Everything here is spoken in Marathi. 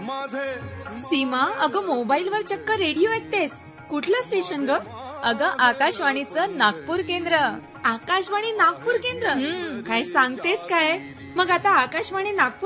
सीमा, अगं मोबाईलवर चक्क रेडिओ ऐकतेस. कुठलं स्टेशन ग? अगं आकाशवाणीचं नागपूर केंद्र. आकाशवाणी नागपूर केंद्र? काय सांगतेस काय? मग आता आकाशवाणी नागपूर